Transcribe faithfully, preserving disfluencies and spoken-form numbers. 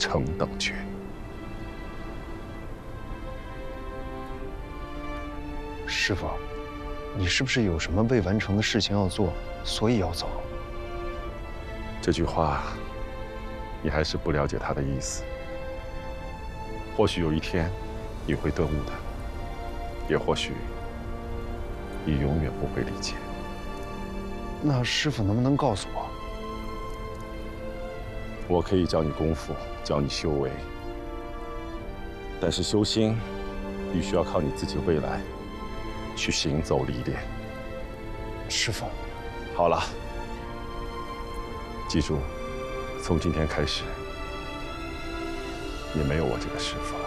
成等诀。 师傅，你是不是有什么未完成的事情要做，所以要走？ 这句话，你还是不了解他的意思。或许有一天，你会顿悟的，也或许，你永远不会理解。 那师傅能不能告诉我？ 我可以教你功夫，教你修为，但是修心，必须要靠你自己未来去行走历练。 师傅， 好了，记住，从今天开始，你没有我这个师傅。